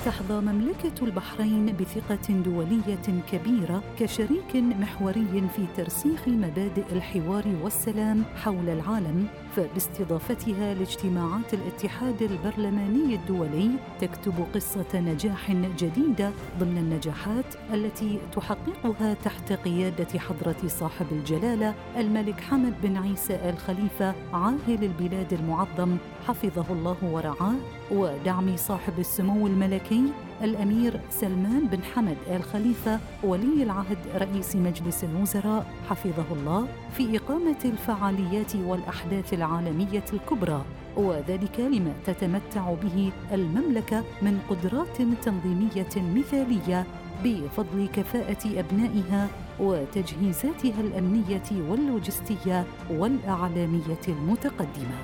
تحظى مملكة البحرين بثقة دولية كبيرة كشريك محوري في ترسيخ مبادئ الحوار والسلام حول العالم، فباستضافتها لاجتماعات الاتحاد البرلماني الدولي تكتب قصة نجاح جديدة ضمن النجاحات التي تحققها تحت قيادة حضرة صاحب الجلالة الملك حمد بن عيسى آل خليفة عاهل البلاد المعظم حفظه الله ورعاه، ودعم صاحب السمو الملكي الأمير سلمان بن حمد آل خليفة ولي العهد رئيس مجلس الوزراء حفظه الله في إقامة الفعاليات والأحداث العالمية الكبرى، وذلك لما تتمتع به المملكة من قدرات تنظيمية مثالية بفضل كفاءة أبنائها وتجهيزاتها الأمنية واللوجستية والإعلامية المتقدمة.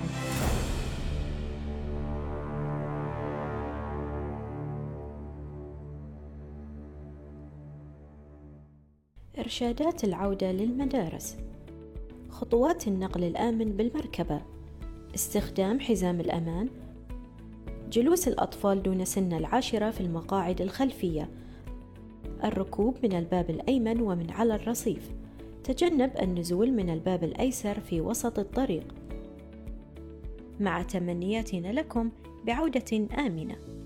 إرشادات العودة للمدارس، خطوات النقل الآمن بالمركبة، استخدام حزام الأمان، جلوس الأطفال دون سن 10 في المقاعد الخلفية، الركوب من الباب الأيمن ومن على الرصيف، تجنب النزول من الباب الأيسر في وسط الطريق. مع تمنياتنا لكم بعودة آمنة.